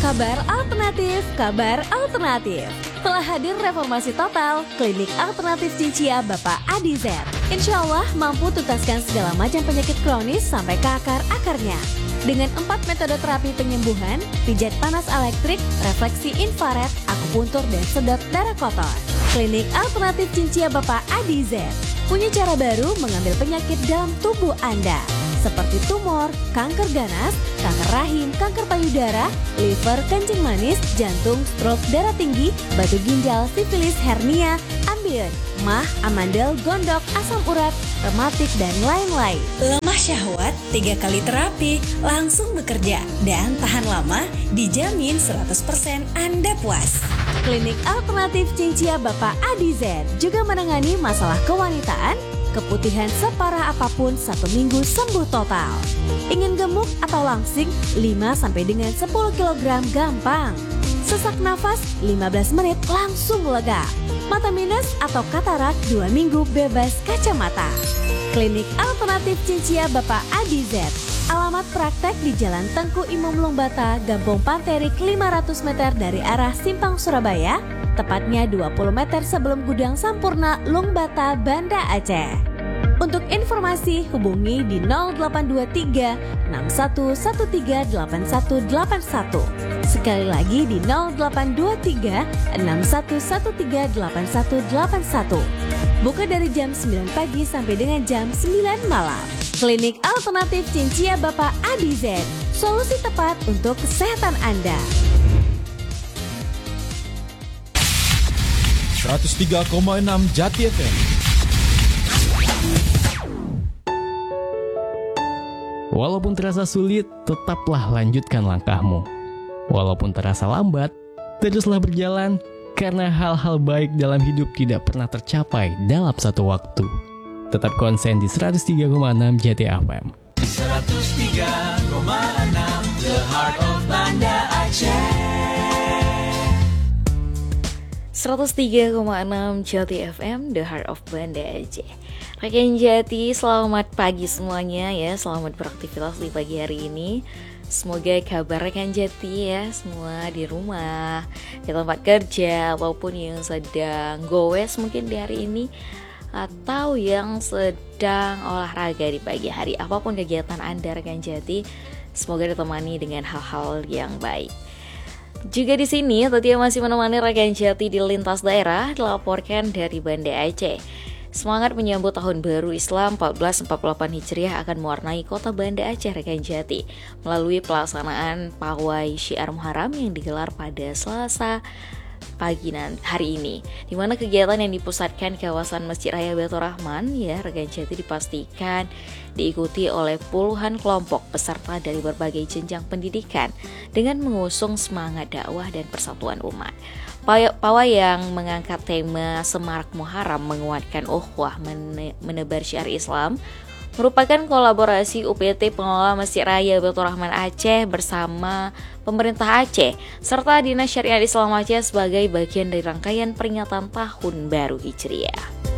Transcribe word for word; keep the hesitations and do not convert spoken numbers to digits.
Kabar alternatif, kabar alternatif. Telah hadir reformasi total Klinik Alternatif Cincia Bapak Adi Z. Insya Allah mampu tuntaskan segala macam penyakit kronis sampai ke akar-akarnya. Dengan empat metode terapi penyembuhan, pijat panas elektrik, refleksi infrared, akupuntur, dan sedot darah kotor. Klinik Alternatif Cincia Bapak Adi Z punya cara baru mengambil penyakit dalam tubuh Anda, seperti tumor, kanker ganas, kanker rahim, kanker payudara, liver, kencing manis, jantung, stroke, darah tinggi, batu ginjal, sifilis, hernia, ambeien, mah, amandel, gondok, asam urat, rematik, dan lain-lain. Lemah syahwat, tiga kali terapi, langsung bekerja, dan tahan lama, dijamin seratus persen Anda puas. Klinik Alternatif Cincia Bapak Adi Z juga menangani masalah kewanitaan, keputihan separah apapun satu minggu sembuh total. Ingin gemuk atau langsing lima sampai dengan sepuluh kilogram gampang. Sesak nafas lima belas menit langsung lega. Mata minus atau katarak dua minggu bebas kacamata. Klinik Alternatif Cincia Bapak Adi Z. Alamat praktek di Jalan Tengku Imam Lungbata, Gampong Panterik lima ratus meter dari arah Simpang Surabaya, tepatnya dua puluh meter sebelum Gudang Sampurna, Lungbata, Banda Aceh. Untuk informasi hubungi di nol delapan dua tiga enam satu satu tiga delapan satu delapan satu. Sekali lagi di nol delapan dua tiga enam satu satu tiga delapan satu delapan satu. Buka dari jam sembilan pagi sampai dengan jam sembilan malam. Klinik Alternatif Cincia Bapak Adi Z, solusi tepat untuk kesehatan Anda. seratus tiga koma enam Jati F M. Walaupun terasa sulit, tetaplah lanjutkan langkahmu. Walaupun terasa lambat, teruslah berjalan, karena hal-hal baik dalam hidup tidak pernah tercapai dalam satu waktu. Tetap konsen di seratus tiga koma enam Jati F M. seratus tiga koma enam The Heart of Banda Aceh. seratus tiga koma enam Jati F M, The Heart of Banda Aceh. Rekan Jati, selamat pagi semuanya ya. Selamat beraktivitas di pagi hari ini. Semoga kabar rekan Jati ya, semua di rumah, di tempat kerja, ataupun yang sedang goes mungkin di hari ini, atau yang sedang olahraga di pagi hari. Apapun kegiatan Anda rekan Jati, semoga ditemani dengan hal-hal yang baik. Juga di sini Tatia masih menemani rekan Jati di lintas daerah, dilaporkan dari Banda Aceh. Semangat menyambut tahun baru Islam seribu empat ratus empat puluh delapan Hijriah akan mewarnai kota Banda Aceh rekan Jati melalui pelaksanaan pawai syiar Muharram yang digelar pada Selasa pagi hari ini, di mana kegiatan yang dipusatkan kawasan Masjid Raya Baitur Rahman ya rekan Jati dipastikan diikuti oleh puluhan kelompok peserta dari berbagai jenjang pendidikan dengan mengusung semangat dakwah dan persatuan umat. Pawai yang mengangkat tema Semarak Muharram menguatkan ukhuwah menebar syiar Islam merupakan kolaborasi U P T Pengelola Masjid Raya Baitur Rahman Aceh bersama pemerintah Aceh serta Dinas Syariat Islam Aceh sebagai bagian dari rangkaian peringatan Tahun Baru Hijriah.